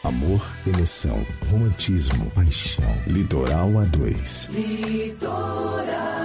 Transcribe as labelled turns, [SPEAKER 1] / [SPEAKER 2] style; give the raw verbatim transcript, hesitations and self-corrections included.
[SPEAKER 1] Amor, emoção, romantismo, paixão. Litoral A dois.
[SPEAKER 2] Litoral.